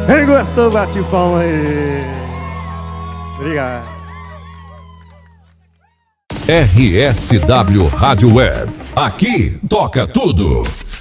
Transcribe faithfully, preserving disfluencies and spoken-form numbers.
Quem gostou, bate palma aí. Obrigado. R S W Rádio Web. Aqui toca tudo.